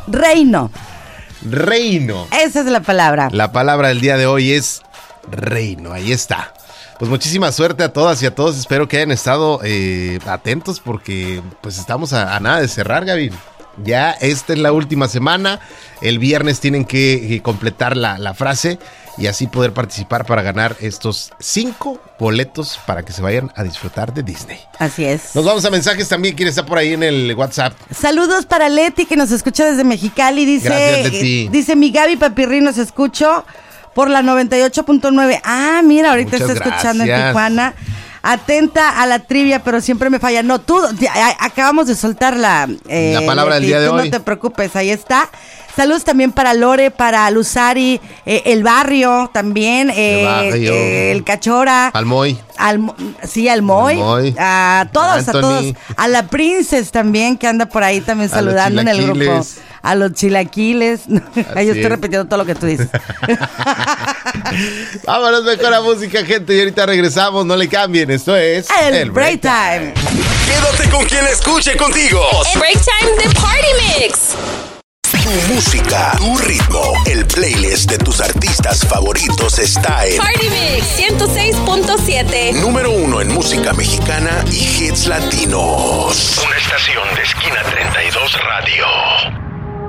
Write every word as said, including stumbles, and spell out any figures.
Reino. Reino. Esa es la palabra. La palabra del día de hoy es reino. Ahí está. Pues muchísima suerte a todas y a todos. Espero que hayan estado eh, atentos porque pues estamos a, a nada de cerrar, Gaby. Ya esta es la última semana. El viernes tienen que, que completar la, la frase y así poder participar para ganar estos cinco boletos para que se vayan a disfrutar de Disney. Así es. Nos vamos a mensajes también. ¿Quién está por ahí en el WhatsApp? Saludos para Leti, que nos escucha desde Mexicali. Dice, Gracias, Leti. Dice mi Gaby Papirri, nos escucho por la noventa y ocho punto nueve. Ah, mira, ahorita Muchas está escuchando gracias. en Tijuana. Atenta a la trivia, pero siempre me falla. No, tú, ya, acabamos de soltar la... Eh, La palabra del Leti, día de tú hoy. No te preocupes, ahí está. Saludos también para Lore, para Luzari, eh, El Barrio también, eh, El Barrio. eh, El Cachora. Almoy. Al, sí, al Moy, Almoy. a todos, Anthony. a todos, a la Princess también, que anda por ahí también A los saludando en el grupo, chilaquiles. a los chilaquiles. Ahí yo estoy es. repitiendo todo lo que tú dices. Vámonos mejor a música, gente, y ahorita regresamos, no le cambien, esto es El, el Break Time. Quédate con quien escuche contigo. El Break Time de Party Mix. Tu música, tu ritmo, el playlist de tus artistas favoritos está en Party Mix ciento seis punto siete. número uno en música mexicana y hits latinos. Una estación de Esquina treinta y dos Radio.